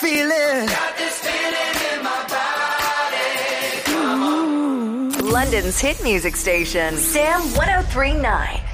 feeling. Got this feeling in my body. Come on. London's hit music station, Sam 103.9.